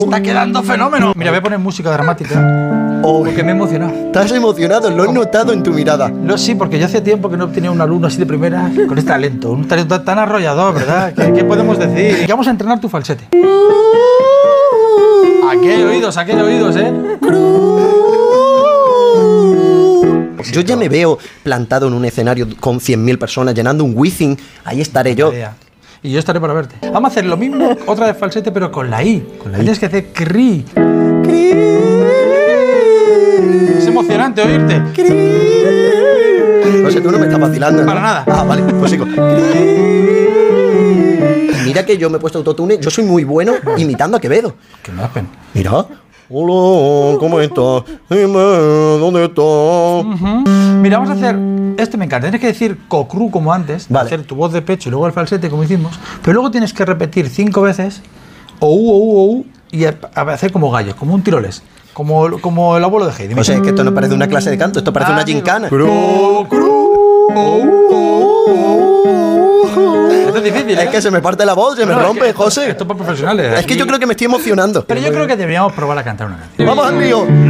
Está quedando fenómeno. Mira, voy a poner música dramática. Porque me he emocionado. Estás emocionado, lo he notado en tu mirada. Sí, porque yo hace tiempo que no tenía un alumno así de primera con este talento. Un talento tan arrollador, ¿verdad? ¿Qué podemos decir? Que vamos a entrenar tu falsete. Aquí hay oídos, ¿eh? Yo ya me veo plantado en un escenario con 100.000 personas llenando un Wizzing. Ahí estaré yo. Y yo estaré para verte. Vamos a hacer lo mismo, otra vez falsete, pero con la I. Tienes que hacer cri. Es emocionante oírte. No sé, tú no me estás vacilando, ¿no? Para nada. Ah, vale, pues sigo. Mira que yo me he puesto autotune. Yo soy muy bueno imitando a Quevedo. Que me da pena. Mira. Hola, ¿cómo estás? Dime, ¿dónde estás? Mira, vamos a hacer... Este me encanta. Tienes que decir cocru como antes. Vale. Hacer tu voz de pecho y luego el falsete como hicimos. Pero luego tienes que repetir 5 veces o y hacer como gallo, como un tiroles. Como el abuelo de Heidi. O sea, es que esto no parece una clase de canto, esto parece una gincana. Esto es difícil, ¿eh? Es que se me parte la voz, se me rompe, José. Esto es para profesionales. Es que yo creo que me estoy emocionando. Pero yo creo que deberíamos probar a cantar una canción. ¡Vamos al lío!